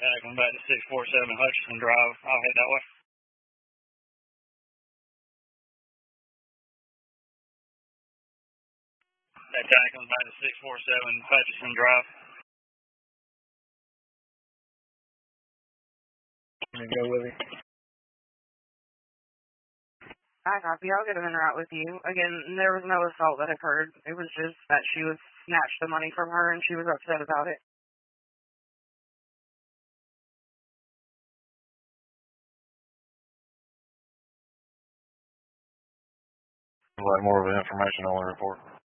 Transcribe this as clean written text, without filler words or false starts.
tackling back to 647 Hutchinson Drive. I'll head that way. That tackling back to 647 Hutchinson Drive. Go with it. I copy. I'll get him en route with you. Again, there was no assault that occurred. It was just that she was snatched the money from her and she was upset about it. Would like more of the information on the report.